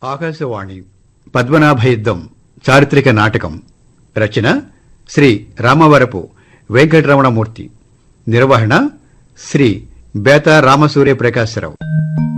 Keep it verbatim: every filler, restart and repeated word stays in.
ఆకాశవాణి పద్మనాభ యుద్ధం చారిత్రక నాటకం. రచన శ్రీ రామవరపు వెంకటరమణమూర్తి. నిర్వహణ శ్రీ బేతా రామసూర్య ప్రకాశరావు.